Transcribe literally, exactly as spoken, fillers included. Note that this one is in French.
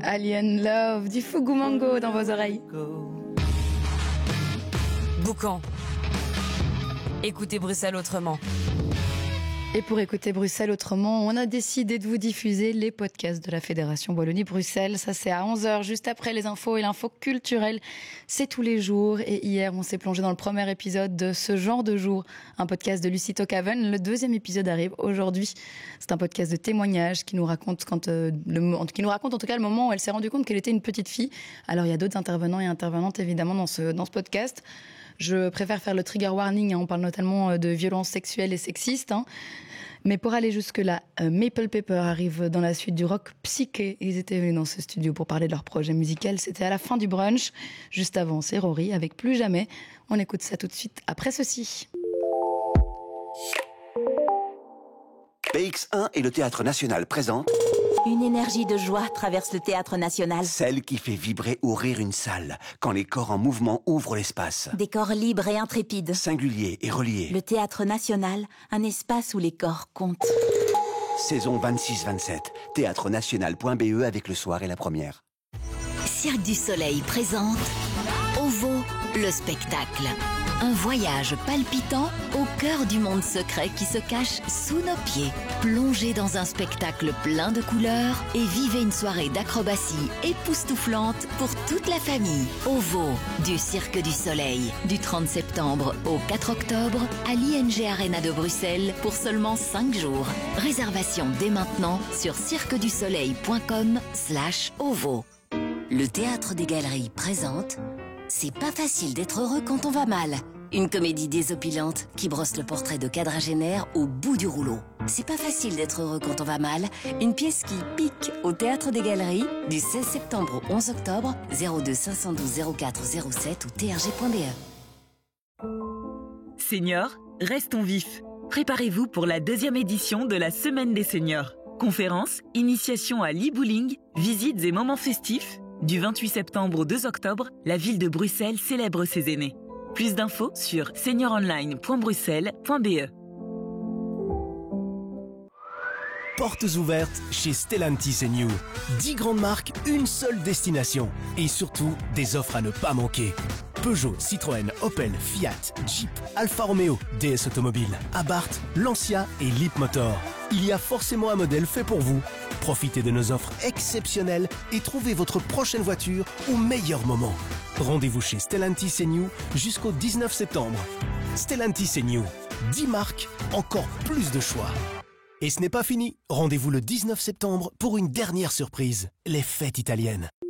Alien Love, du Fugu Mango dans vos oreilles. Boucan. Écoutez Bruxelles autrement. Et pour écouter Bruxelles autrement, on a décidé de vous diffuser les podcasts de la Fédération Wallonie-Bruxelles. Ça, c'est à onze heures, juste après les infos et l'info culturelle. C'est tous les jours. Et hier, on s'est plongé dans le premier épisode de Ce genre de jour, un podcast de Lucie Tokaven. Le deuxième épisode arrive aujourd'hui. C'est un podcast de témoignages qui nous raconte quand, euh, le, qui nous raconte en tout cas le moment où elle s'est rendue compte qu'elle était une petite fille. Alors, il y a d'autres intervenants et intervenantes, évidemment, dans ce, dans ce podcast. Je préfère faire le trigger warning, hein. On parle notamment de violences sexuelles et sexistes, hein. Mais pour aller jusque-là, euh, Maple Pepper arrive dans la suite du rock psyché. Ils étaient venus dans ce studio pour parler de leur projet musical. C'était à la fin du brunch. Juste avant, c'est Rory avec Plus Jamais. On écoute ça tout de suite après ceci. B X un et le Théâtre National présentent Une énergie de joie traverse le Théâtre National. celle qui fait vibrer ou rire une salle, quand les corps en mouvement ouvrent l'espace. Des corps libres et intrépides. Singuliers et reliés. Le Théâtre National, un espace où les corps comptent. Saison vingt-six vingt-sept. théâtre national point b e avec le soir et la première. Cirque du Soleil présente OVO, le spectacle. Un voyage palpitant au cœur du monde secret qui se cache sous nos pieds. Plongez dans un spectacle plein de couleurs et vivez une soirée d'acrobatie époustouflante pour toute la famille. OVO, du Cirque du Soleil, du trente septembre au quatre octobre à l'I N G Arena de Bruxelles pour seulement cinq jours. Réservation dès maintenant sur cirquedusoleil.com slash OVO. Le Théâtre des Galeries présente C'est pas facile d'être heureux quand on va mal. Une comédie désopilante qui brosse le portrait de quadragénaire au bout du rouleau. C'est pas facile d'être heureux quand on va mal. Une pièce qui pique au Théâtre des Galeries du seize septembre au onze octobre, zéro deux cinq un deux zéro quatre zéro sept ou t r g point b e. Seniors, restons vifs. Préparez-vous pour la deuxième édition de la Semaine des Seniors. Conférences, initiation à l'e-bowling, visites et moments festifs. Du vingt-huit septembre au deux octobre, la ville de Bruxelles célèbre ses aînés. Plus d'infos sur senior online point bruxelles point b e. Portes ouvertes chez Stellantis et New. dix grandes marques, une seule destination. Et surtout, des offres à ne pas manquer. Peugeot, Citroën, Opel, Fiat, Jeep, Alfa Romeo, D S Automobile, Abarth, Lancia et Leapmotor. Il y a forcément un modèle fait pour vous. Profitez de nos offres exceptionnelles et trouvez votre prochaine voiture au meilleur moment. Rendez-vous chez Stellantis et New jusqu'au dix-neuf septembre. Stellantis et New, dix marques, encore plus de choix. Et ce n'est pas fini. Rendez-vous le dix-neuf septembre pour une dernière surprise, les fêtes italiennes.